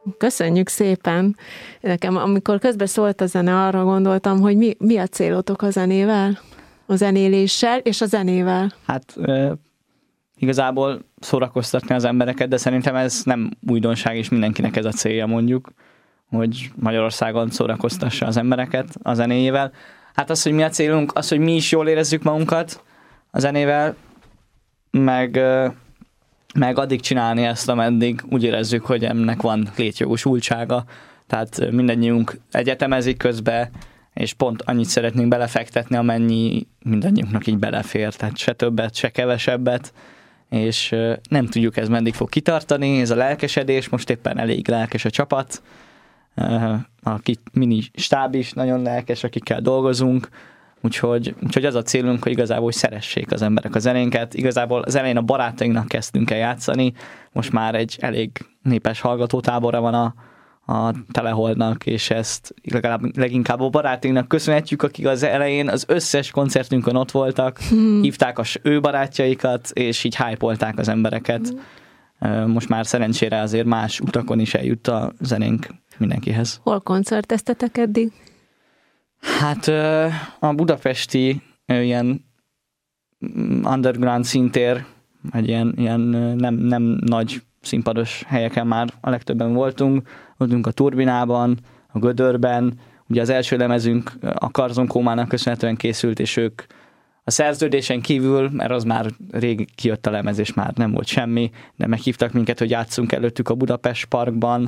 Köszönjük szépen. Nekem, amikor közben szólt a zene, arra gondoltam, hogy mi a célotok a zenével, a zenéléssel és a zenével. Hát igazából szórakoztatni az embereket, de szerintem ez nem újdonság, és mindenkinek ez a célja, mondjuk, hogy Magyarországon szórakoztassa az embereket a zenéjével. Hát az, hogy mi a célunk, az, hogy mi is jól érezzük magunkat a zenével, meg addig csinálni ezt, ameddig úgy érezzük, hogy ennek van létjogosultsága. Tehát mindannyiunk egyetemezik közben, és pont annyit szeretnénk belefektetni, amennyi mindannyiunknak így belefér. Tehát se többet, se kevesebbet, és nem tudjuk, ez meddig fog kitartani, ez a lelkesedés, most éppen elég lelkes a csapat, a mini stáb is nagyon lelkes, akikkel dolgozunk, úgyhogy az a célunk, hogy igazából hogy szeressék az emberek a zenénket. Igazából az elején a barátainknak kezdtünk el játszani, most már egy elég népes hallgatótábora van a Teleholdnak, és ezt leginkább a barátainknak köszönhetjük, akik az elején az összes koncertünkön ott voltak, hívták ő barátjaikat, és így hype-olták az embereket. Most már szerencsére azért más utakon is eljut a zenénk mindenkihez. Hol koncerteztetek eddig? Hát a budapesti ilyen underground szintér, egy ilyen nem nagy színpados helyeken már a legtöbben voltunk a Turbinában, a Gödörben, ugye az első lemezünk a Karzonkómának köszönhetően készült, és ők a szerződésen kívül, mert az már rég kijött a lemez, és már nem volt semmi, de meghívtak minket, hogy játszunk előttük a Budapest Parkban,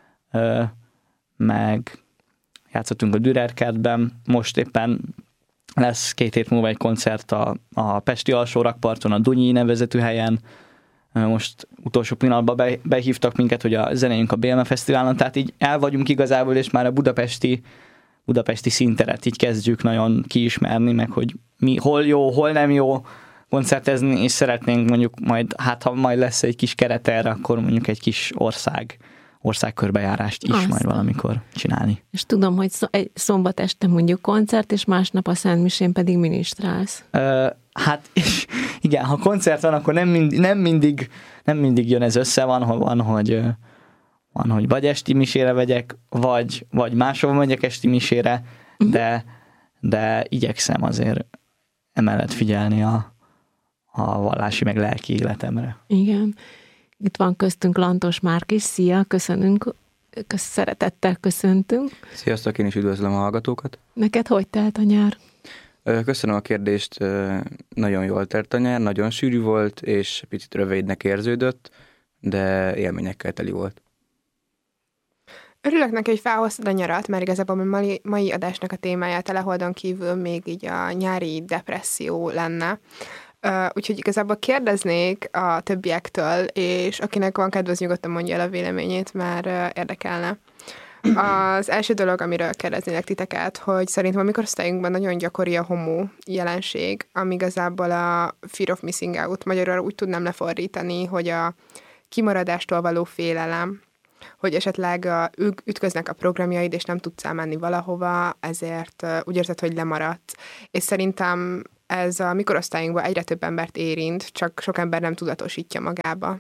meg játszottunk a Dürer kertben, most éppen lesz 2 hét múlva egy koncert a Pesti alsó rakparton, a Dunyi nevezetű helyen. Most utolsó pillanatban behívtak minket, hogy a zenéjünk a BME Fesztiválon, tehát így el vagyunk igazából, és már a budapesti színteret így kezdjük nagyon kiismerni, meg hogy mi hol jó, hol nem jó koncertezni, és szeretnénk mondjuk majd, hát ha majd lesz egy kis keret erre, akkor mondjuk egy kis országkörbejárást is majd valamikor csinálni. És tudom, hogy egy szombat este mondjuk koncert, és másnap a Szentmisén pedig minisztrálsz. Hát igen, ha koncert van, akkor nem mindig jön ez össze, van, hogy vagy esti misére vegyek, vagy máshol megyek esti misére, de igyekszem azért emellett figyelni a vallási meg lelki életemre. Igen. Itt van köztünk Lantos Márk is. Szia, köszönünk, szeretettel köszöntünk. Sziasztok, én is üdvözlöm a hallgatókat. Neked hogy telt a nyár? Köszönöm a kérdést, nagyon jól telt a nyár, nagyon sűrű volt, és picit rövidnek érződött, de élményekkel teli volt. Örülök neki, hogy felhoztad a nyarat, mert igazából a mai adásnak a témája Teleholdon kívül még így a nyári depresszió lenne. Úgyhogy igazából kérdeznék a többiektől, és akinek van kedvez, nyugodtan mondja el a véleményét, már érdekelne. Az első dolog, amiről kérdeznélek titeket, hogy szerintem a mikorosztályunkban nagyon gyakori a homo jelenség, ami igazából a fear of missing out, magyarul úgy tudnám lefordítani, hogy a kimaradástól való félelem, hogy esetleg ütköznek a programjaid, és nem tudsz elmenni valahova, ezért úgy érzed, hogy lemaradt. És szerintem ez a mikorosztályunkban egyre több embert érint, csak sok ember nem tudatosítja magába.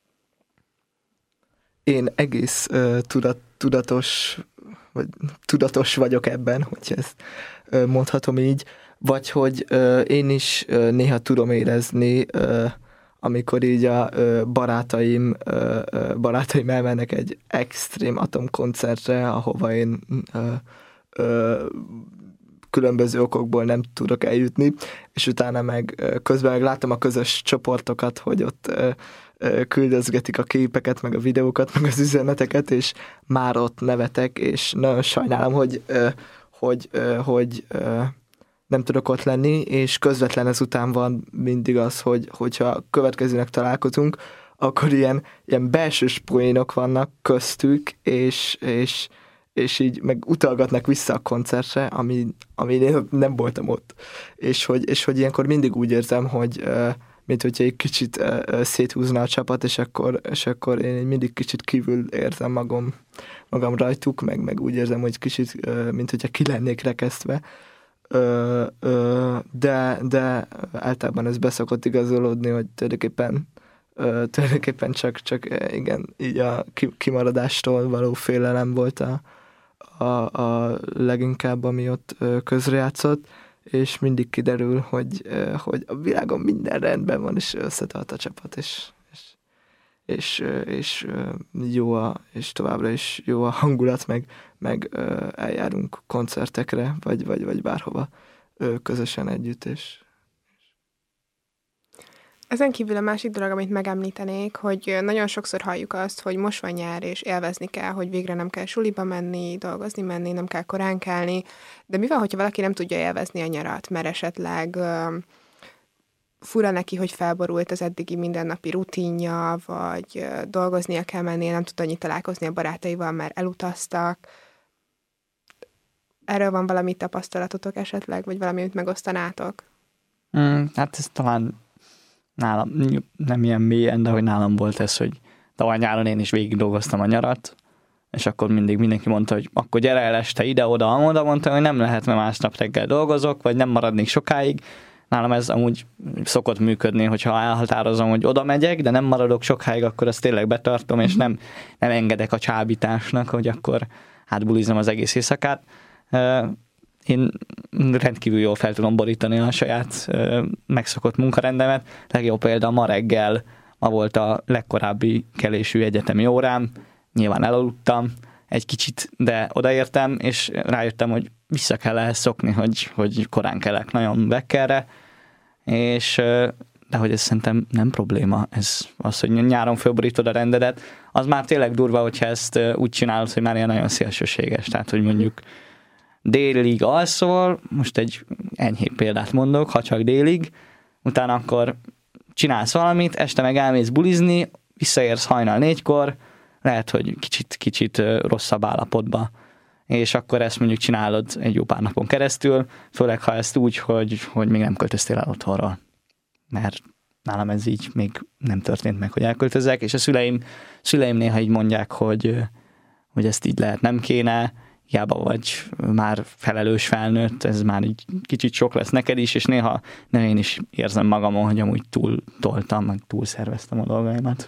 Én egész tudatos vagyok ebben, hogy ezt mondhatom így, vagy hogy én is néha tudom érezni, amikor így a barátaim elmennek egy extrém atomkoncertre, ahova én különböző okokból nem tudok eljutni, és utána meg közben meg látom a közös csoportokat, hogy ott küldözgetik a képeket, meg a videókat, meg az üzeneteket, és már ott nevetek, és nagyon sajnálom, hogy nem tudok ott lenni, és közvetlen ezután van mindig az, hogyha következőnek találkozunk, akkor ilyen belsős poénok vannak köztük, és így meg utalgatnak vissza a koncertre, ami én nem voltam ott. És hogy ilyenkor mindig úgy érzem, hogy mint hogyha egy kicsit széthúzna a csapat, és akkor én mindig kicsit kívül érzem magam rajtuk, meg úgy érzem, hogy kicsit, mint hogyha ki lennék rekesztve. De általában ez beszokott igazolódni, hogy tulajdonképpen tulajdonképpen csak igen, így a kimaradástól való félelem volt a leginkább, ami ott közrejátszott, és mindig kiderül, hogy a világon minden rendben van, és összetart a csapat, és jó és továbbra is jó a hangulat, meg eljárunk koncertekre, vagy bárhova közösen együtt, és ezen kívül a másik dolog, amit megemlítenék, hogy nagyon sokszor halljuk azt, hogy most van nyár, és élvezni kell, hogy végre nem kell suliba menni, dolgozni menni, nem kell korán kelni, de mi van, hogyha valaki nem tudja élvezni a nyarat, mert esetleg fura neki, hogy felborult az eddigi mindennapi rutinja, vagy dolgoznia kell mennie, nem tud annyit találkozni a barátaival, mert elutaztak. Erről van valami tapasztalatotok esetleg, vagy valami, amit megosztanátok? Hát ez talán nálam nem ilyen mélyen, de hogy nálam volt ez, hogy tavaly nyáron én is végig dolgoztam a nyarat, és akkor mindenki mondta, hogy akkor gyere el este ide-oda, amoda, mondta, hogy nem lehet, mert másnap reggel dolgozok, vagy nem maradnék sokáig. Nálam ez amúgy szokott működni, hogyha elhatározom, hogy oda megyek, de nem maradok sokáig, akkor azt tényleg betartom, és nem engedek a csábításnak, hogy akkor bulizom az egész éjszakát. Én rendkívül jól fel tudom borítani a saját megszokott munkarendemet. Legjobb példa ma reggel, ma volt a legkorábbi kelésű egyetemi órám, nyilván elaludtam egy kicsit, de odaértem, és rájöttem, hogy vissza kell ehhez szokni, hogy korán kelek nagyon vekkelre, és de hogy ez szerintem nem probléma, ez az, hogy nyáron fölborítod a rendedet, az már tényleg durva, hogyha ezt úgy csinálod, hogy már ilyen nagyon szélsőséges, tehát hogy mondjuk délig alszol, most egy enyhébb példát mondok, ha csak délig, utána akkor csinálsz valamit, este meg elmész bulizni, visszaérsz hajnal 4-kor, lehet, hogy kicsit rosszabb állapotba, és akkor ezt mondjuk csinálod egy jó pár napon keresztül, főleg ha ezt úgy, hogy még nem költöztél el otthonról. Mert nálam ez így még nem történt meg, hogy elköltözzek, és a szüleim néha így mondják, hogy ezt így lehet, nem kéne, hiába vagy már felelős felnőtt, ez már így kicsit sok lesz neked is, és néha én is érzem magamon, hogy amúgy túl toltam, meg túl szerveztem a dolgaimat.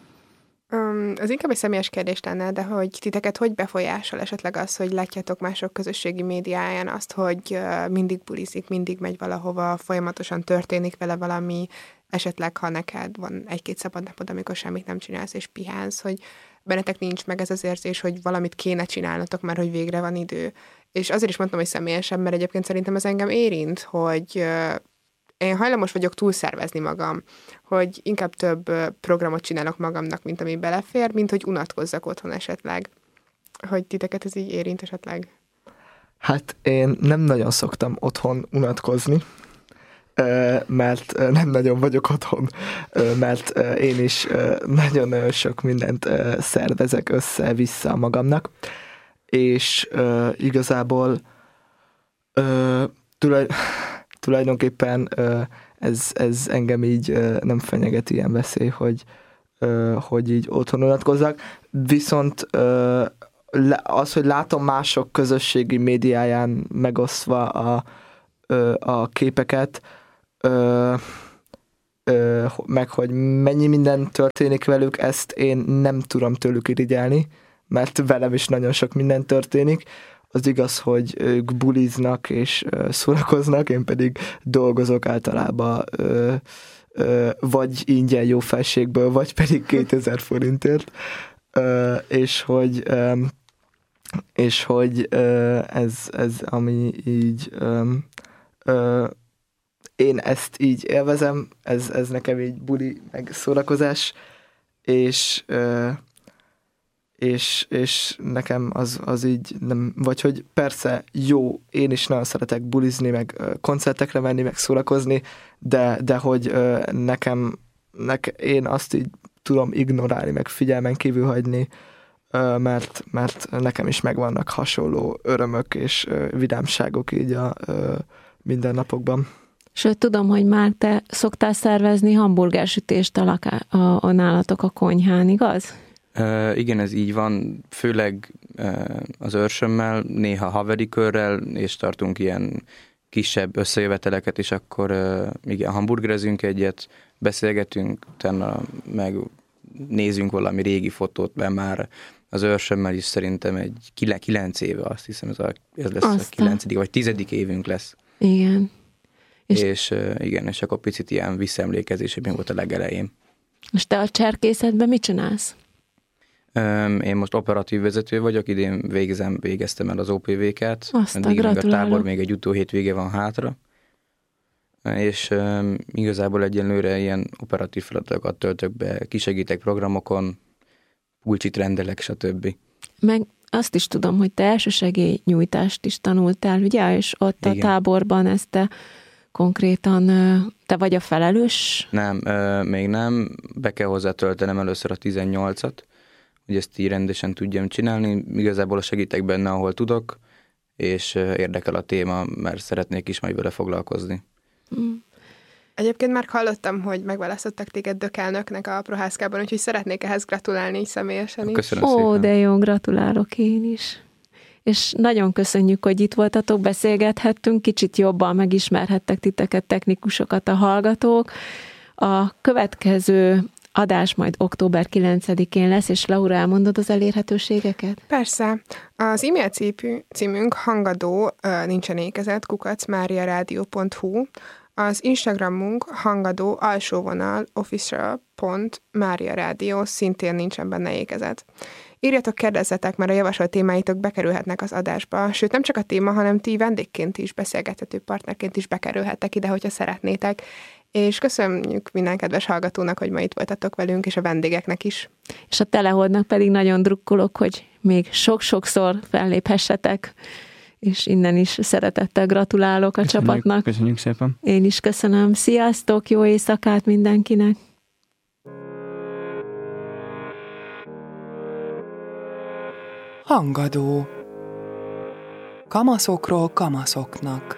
Az inkább egy személyes kérdés lenne, de hogy titeket hogy befolyásol esetleg az, hogy látjátok mások közösségi médiáján azt, hogy mindig bulizik, mindig megy valahova, folyamatosan történik vele valami, esetleg ha neked van 1-2 szabad napod, amikor semmit nem csinálsz és pihánsz, hogy bennetek nincs meg ez az érzés, hogy valamit kéne csinálnotok már, hogy végre van idő. És azért is mondtam, hogy személyesen, mert egyébként szerintem ez engem érint, hogy én hajlamos vagyok túlszervezni magam, hogy inkább több programot csinálok magamnak, mint ami belefér, mint hogy unatkozzak otthon esetleg. Hogy titeket ez így érint esetleg? Hát én nem nagyon szoktam otthon unatkozni, mert nem nagyon vagyok otthon, mert én is nagyon sok mindent szervezek össze-vissza magamnak, és igazából tulajdonképpen ez engem így nem fenyeget ilyen veszély, hogy így otthon unatkozzak, viszont az, hogy látom mások közösségi médiáján megosztva a képeket, meg hogy mennyi minden történik velük, ezt én nem tudom tőlük irigyelni, mert velem is nagyon sok minden történik. Az igaz, hogy ők buliznak és szórakoznak, én pedig dolgozok általában vagy ingyen jó felségből, vagy pedig 2000 forintért, és hogy ez ami így én ezt így élvezem, ez nekem így buli, meg szórakozás, és nekem az így nem, vagy hogy persze jó, én is nagyon szeretek bulizni, meg koncertekre menni, meg szórakozni, de hogy én azt így tudom ignorálni, meg figyelmen kívül hagyni, mert nekem is megvannak hasonló örömök és vidámságok így a mindennapokban. Sőt, tudom, hogy már te szoktál szervezni hamburgersütést a nálatok a konyhán, igaz? Igen, ez így van, főleg az őrsömmel, néha haveri körrel, és tartunk ilyen kisebb összejöveteleket, és akkor igen, hamburgerezünk egyet, beszélgetünk, utána meg nézzünk valami régi fotót, mert már az őrsömmel is szerintem egy 9 éve, azt hiszem ez lesz a 9. vagy 10. évünk lesz. Igen. És igen, és akkor picit ilyen visszaemlékezés, hogy mi volt a legelején. És te a cserkészetben mit csinálsz? Én most operatív vezető vagyok, idén végeztem el az OPV-ket. Aztán gratulálok. A tábor még egy hétvége van hátra. És igazából egyenlőre ilyen operatív feladatokat töltök be, kisegítek programokon, pulcsit rendelek, stb. Meg azt is tudom, hogy te elsősegélynyújtást is tanultál, ugye? És ott igen. A táborban ezt te konkrétan, te vagy a felelős? Nem, még nem. Be kell hozzá töltenem először a 18-at, hogy ezt így rendesen tudjam csinálni. Igazából segítek benne, ahol tudok, és érdekel a téma, mert szeretnék is majd vele foglalkozni. Egyébként már hallottam, hogy megválasztottak téged dökelnöknek a Prohászkában, úgyhogy szeretnék ehhez gratulálni így személyesen is. Köszönöm szépen. De jó, gratulálok én is. És nagyon köszönjük, hogy itt voltatok, beszélgethettünk, kicsit jobban megismerhettek titeket, technikusokat a hallgatók. A következő adás majd október 9-én lesz, és Laura, elmondod az elérhetőségeket? Persze. Az e-mail címünk hangadó, nincsen ékezet, @mariaradio.hu. Az Instagramunk hangadó _official.mariaradio, szintén nincsen benne ékezet. Írjatok, kérdezzetek, mert a javasolt témáitok bekerülhetnek az adásba, sőt nem csak a téma, hanem ti vendégként is, beszélgethető partnerként is bekerülhettek ide, hogyha szeretnétek. És köszönjük minden kedves hallgatónak, hogy ma itt voltatok velünk, és a vendégeknek is. És a Teleholdnak pedig nagyon drukkolok, hogy még sok-sokszor felléphessetek, és innen is szeretettel gratulálok a csapatnak. Köszönjük szépen. Én is köszönöm. Sziasztok, jó éjszakát mindenkinek! Hangadó. Kamaszokról kamaszoknak.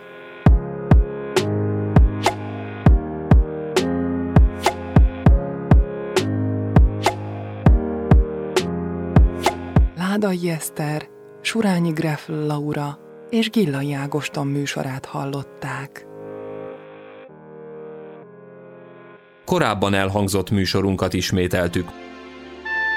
Ládai Eszter, Surányi Greffl Laura és Gillai Ágoston műsorát hallották. Korábban elhangzott műsorunkat ismételtük.